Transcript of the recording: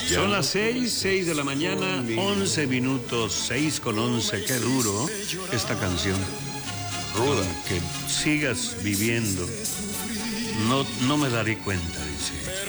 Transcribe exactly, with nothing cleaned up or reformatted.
Son las seis, seis de la mañana, once minutos, seis con once. Qué duro esta canción. Ruda. Que sigas viviendo. No, no me daré cuenta, dice.